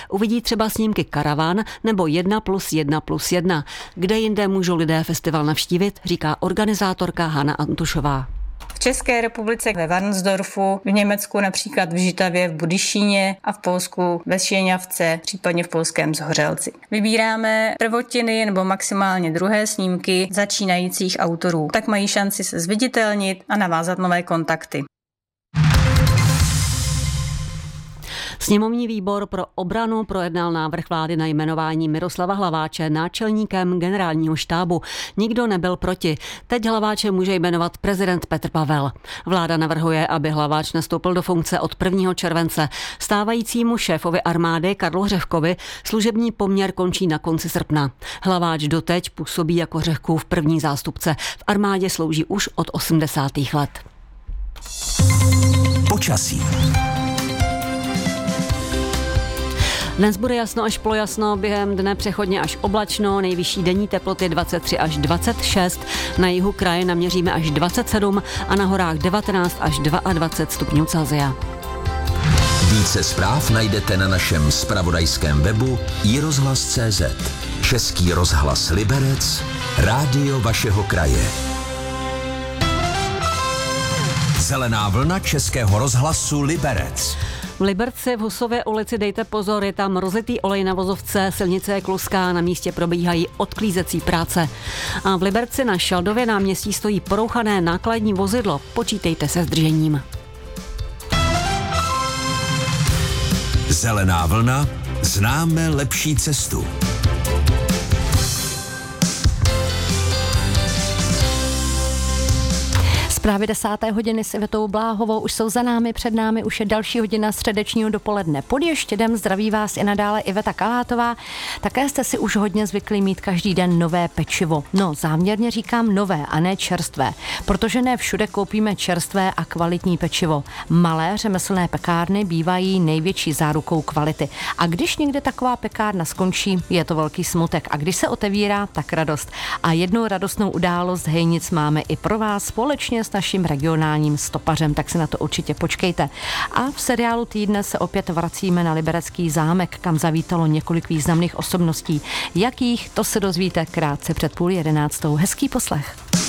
Uvidí třeba snímky Karavan nebo 1+1+1. Kde jinde můžou lidé festival navštívit, říká organizátorka Hana Antušová. V České republice ve Varnsdorfu, v Německu například v Žitavě, v Budyšíně a v Polsku ve Štěňavce, případně v polském Zhořelci. Vybíráme prvotiny nebo maximálně druhé snímky začínajících autorů. Tak mají šanci se zviditelnit a navázat nové kontakty. Sněmovní výbor pro obranu projednal návrh vlády na jmenování Miroslava Hlaváče náčelníkem generálního štábu. Nikdo nebyl proti. Teď Hlaváče může jmenovat prezident Petr Pavel. Vláda navrhuje, aby Hlaváč nastoupil do funkce od 1. července. Stávajícímu šéfovi armády Karlu Řehkovi služební poměr končí na konci srpna. Hlaváč doteď působí jako Řehkův první zástupce. V armádě slouží už od 80. let. Počasí. Dnes bude jasno až polojasno, během dne přechodně až oblačno, nejvyšší denní teploty 23 až 26, na jihu kraje naměříme až 27 a na horách 19 až 22 stupňů Celsia. Více zpráv najdete na našem zpravodajském webu iRozhlas.cz. Český rozhlas Liberec, rádio vašeho kraje. Zelená vlna Českého rozhlasu Liberec. V Liberci v Husově ulici dejte pozor, je tam rozlitý olej na vozovce, silnice je kluská, na místě probíhají odklízecí práce. A v Liberci na Šaldově náměstí stojí porouchané nákladní vozidlo, počítejte se zdržením. Zelená vlna, známe lepší cestu. Právě 10. hodiny s Ivetou Bláhovou už jsou za námi, před námi už je další hodina středečního dopoledne. Pod Ještědem zdraví vás i nadále Iveta Kalátová. Také jste si už hodně zvykli mít každý den nové pečivo. No, záměrně říkám nové a ne čerstvé, protože ne všude koupíme čerstvé a kvalitní pečivo. Malé řemeslné pekárny bývají největší zárukou kvality. A když někde taková pekárna skončí, je to velký smutek. A když se otevírá, tak radost. A jednu radostnou událost Hejnic máme i pro vás společně s naším regionálním stopařem, tak si na to určitě počkejte. A v seriálu týdne se opět vracíme na Liberecký zámek, kam zavítalo několik významných osobností. Jakých, to se dozvíte krátce před 10:30. Hezký poslech.